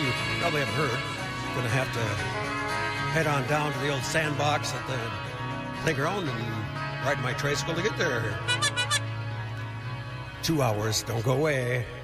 you probably haven't heard, going to have to head on down to the old sandbox at the playground and ride my tricycle to get there. 2 hours, don't go away.